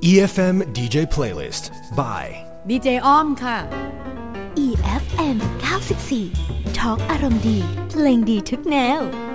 EFM DJ Playlist by ดีเจอ้อมค่ะ EFM 94 ทอล์กอารมณ์ดีเพลงดีทุกแนว